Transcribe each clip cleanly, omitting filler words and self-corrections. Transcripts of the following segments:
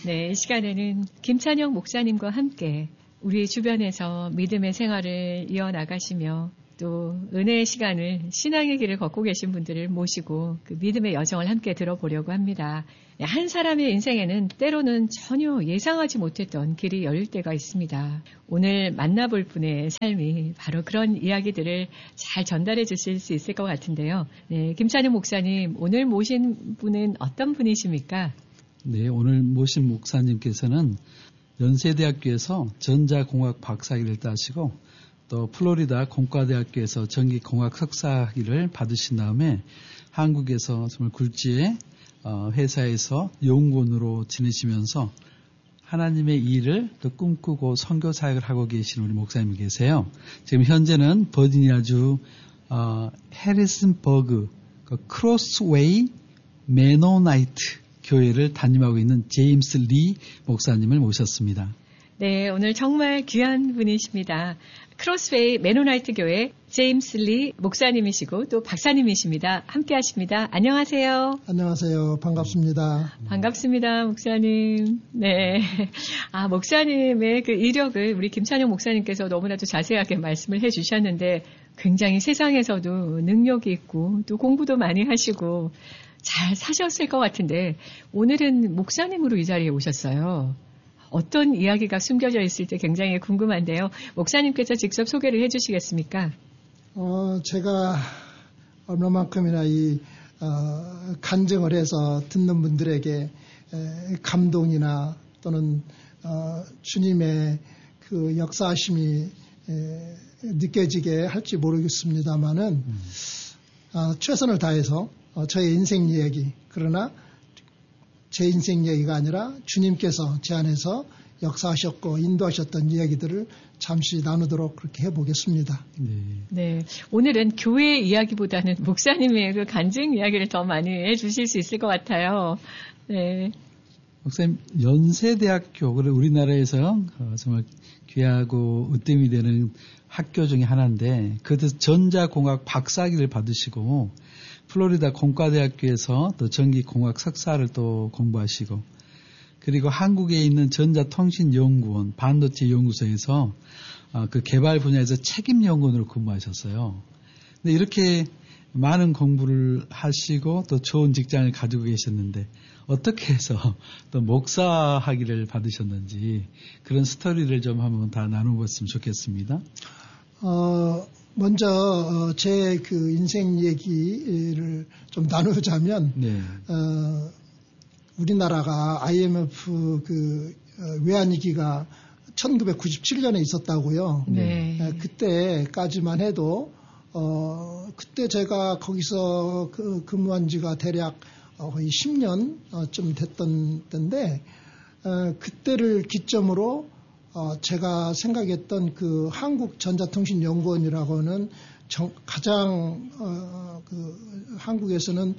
네, 이 시간에는 김찬영 목사님과 함께 우리 주변에서 믿음의 생활을 이어나가시며 또 은혜의 시간을 신앙의 길을 걷고 계신 분들을 모시고 그 믿음의 여정을 함께 들어보려고 합니다. 한 사람의 인생에는 때로는 전혀 예상하지 못했던 길이 열릴 때가 있습니다. 오늘 만나볼 분의 삶이 바로 그런 이야기들을 잘 전달해 주실 수 있을 것 같은데요. 네, 김찬영 목사님, 오늘 모신 분은 어떤 분이십니까? 네, 오늘 모신 목사님께서는 연세대학교에서 전자공학 박사학위를 따시고 또 플로리다 공과대학교에서 전기공학 석사학위를 받으신 다음에 한국에서 정말 굴지의 회사에서 연구원으로 지내시면서 하나님의 일을 또 꿈꾸고 선교 사역을 하고 계신 우리 목사님이 계세요. 지금 현재는 버지니아주 해리슨버그 크로스웨이 메노나이트 교회를 담임하고 있는 제임스 리 목사님을 모셨습니다. 네, 오늘 정말 귀한 분이십니다. 크로스웨이 메노나이트 교회 제임스 리 목사님이시고 또 박사님이십니다. 함께 하십니다. 안녕하세요. 안녕하세요. 반갑습니다. 반갑습니다, 목사님. 네. 목사님의 그 이력을 우리 김찬영 목사님께서 너무나도 자세하게 말씀을 해 주셨는데 굉장히 세상에서도 능력이 있고 또 공부도 많이 하시고 잘 사셨을 것 같은데 오늘은 목사님으로 이 자리에 오셨어요. 어떤 이야기가 숨겨져 있을지 굉장히 궁금한데요. 목사님께서 직접 소개를 해주시겠습니까? 제가 얼마만큼이나 간증을 해서 듣는 분들에게 감동이나 또는 주님의 그 역사하심이 느껴지게 할지 모르겠습니다만은 최선을 다해서 저의 인생 이야기, 그러나 제 인생 이야기가 아니라 주님께서 제 안에서 역사하셨고 인도하셨던 이야기들을 잠시 나누도록 그렇게 해보겠습니다. 네. 오늘은 교회 이야기보다는 목사님의 그 간증 이야기를 더 많이 해주실 수 있을 것 같아요. 네. 목사님, 연세대학교, 그리고 우리나라에서 정말 귀하고 으뜸이 되는 학교 중에 하나인데, 그것에서 전자공학 박사학위를 받으시고, 플로리다 공과대학교에서 또 전기공학 석사를 또 공부하시고, 그리고 한국에 있는 전자통신연구원 반도체 연구소에서 그 개발 분야에서 책임연구원으로 근무하셨어요. 근데 이렇게 많은 공부를 하시고 또 좋은 직장을 가지고 계셨는데 어떻게 해서 또 목사학위를 받으셨는지 그런 스토리를 좀 한번 다 나눠봤으면 좋겠습니다. 먼저 제 그 인생 얘기를 좀 나누자면 네. 우리나라가 IMF 그 외환위기가 1997년에 있었다고요. 네. 그때까지만 해도 그때 제가 거기서 근무한 지가 대략 거의 10년쯤 됐던 때인데 그때를 기점으로 제가 생각했던 그 한국전자통신연구원이라고는 가장 한국에서는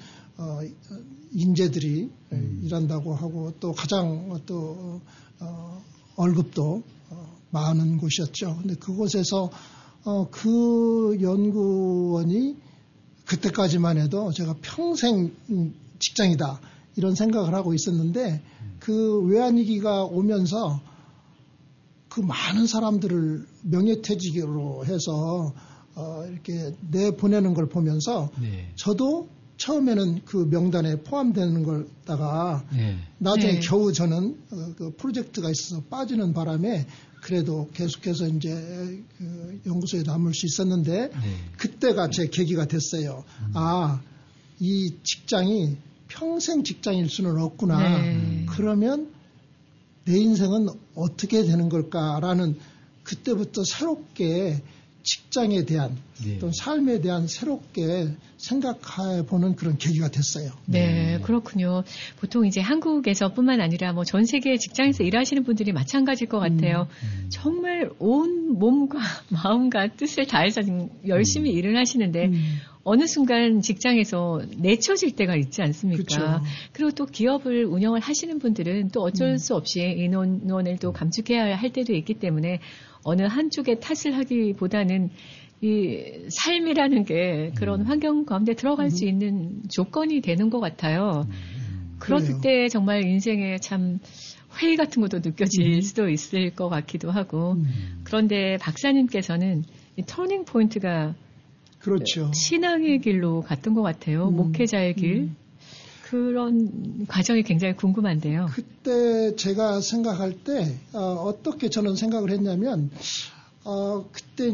인재들이 일한다고 하고 또 가장 또 월급도 많은 곳이었죠. 근데 그곳에서 그 연구원이 그때까지만 해도 제가 평생 직장이다 이런 생각을 하고 있었는데 그 외환위기가 오면서 그 많은 사람들을 명예퇴직으로 해서 이렇게 내보내는 걸 보면서 네. 저도 처음에는 그 명단에 포함되는 걸다가 네. 나중에 네. 겨우 저는 그 프로젝트가 있어서 빠지는 바람에 그래도 계속해서 이제 그 연구소에 남을 수 있었는데 네. 그때가 제 계기가 됐어요. 이 직장이 평생 직장일 수는 없구나. 네. 그러면 내 인생은 어떻게 되는 걸까라는 그때부터 새롭게 직장에 대한 네. 또 삶에 대한 새롭게 생각해 보는 그런 계기가 됐어요. 네, 그렇군요. 보통 이제 한국에서뿐만 아니라 뭐 전 세계 직장에서 일하시는 분들이 마찬가지일 것 같아요. 정말 온 몸과 마음과 뜻을 다해서 열심히 일을 하시는데 어느 순간 직장에서 내쳐질 때가 있지 않습니까? 그렇죠. 그리고 또 기업을 운영을 하시는 분들은 또 어쩔 수 없이 인원을 또 감축해야 할 때도 있기 때문에 어느 한쪽에 탓을 하기보다는 이 삶이라는 게 그런 환경 가운데 들어갈 수 있는 조건이 되는 것 같아요. 그럴 그래요. 때 정말 인생에 참 회의 같은 것도 느껴질 수도 있을 것 같기도 하고 그런데 박사님께서는 이 터닝 포인트가 그렇죠. 신앙의 길로 갔던 것 같아요. 목회자의 길. 그런 과정이 굉장히 궁금한데요. 그때 제가 생각할 때 어떻게 저는 생각을 했냐면 그때